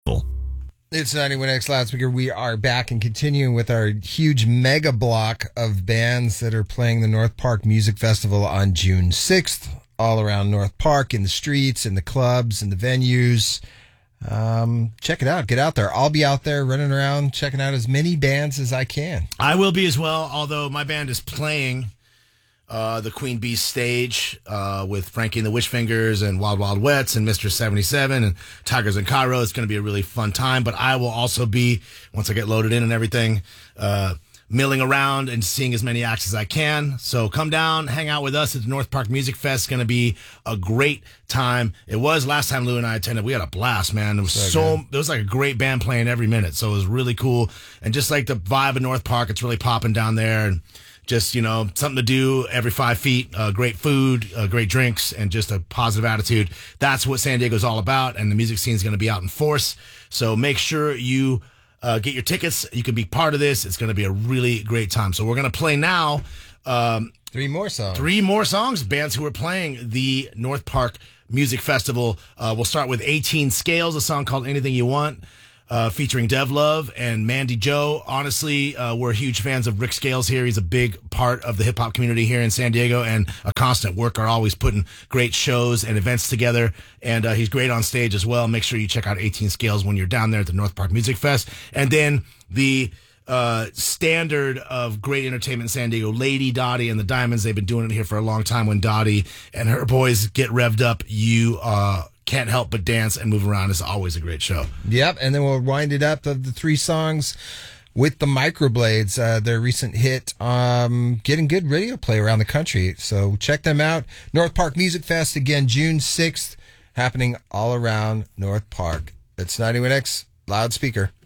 It's 91X Loudspeaker. We are back and continuing with our huge mega block of bands that are playing the North Park Music Festival on June 6th, all around North Park, in the streets, in the clubs, in the venues. Check it out. Get out there. I'll be out there running around checking out as many bands as I can. I will be as well, although my band is playing the Queen Bee stage with Frankie and the Wishfingers and Wild Wild Wets and Mr. 77 and Tigers and Cairo. It's going to be a really fun time, but I will also be, once I get loaded in and everything, milling around and seeing as many acts as I can. So come down, hang out with us at the North Park Music Fest. It's going to be a great time. It was last time Lou and I attended. We had a blast, man. It was there was like a great band playing every minute. So it was really cool. And just like the vibe of North Park, it's really popping down there. And just, something to do every 5 feet, great food, great drinks, and just a positive attitude. That's what San Diego's all about, and the music scene is going to be out in force. So make sure you get your tickets. You can be part of this. It's going to be a really great time. So we're going to play now. 3 more songs. 3 more songs, bands who are playing the North Park Music Festival. We'll start with 18 Scales, a song called Anything You Want. Featuring Dev Love and Mandy Joe. Honestly, we're huge fans of Rick Scales here. He's a big part of the hip-hop community here in San Diego and a constant worker, always putting great shows and events together. And he's great on stage as well. Make sure you check out 18 Scales when you're down there at the North Park Music Fest. And then the standard of great entertainment in San Diego, Lady Dottie and the Diamonds. They've been doing it here for a long time. When Dottie and her boys get revved up, you can't help but dance and move around. It's always a great show. Yep, and then we'll wind it up of the 3 songs with the Microblades, their recent hit, getting good radio play around the country. So check them out. North Park Music Fest, again, June 6th, happening all around North Park. It's 91X Loudspeaker.